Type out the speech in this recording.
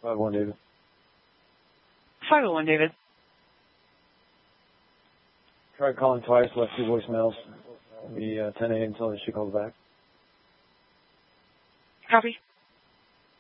501 David. 501 David. Tried calling twice, left 2 voicemails. It'll be 10 a.m. until she calls back. Copy.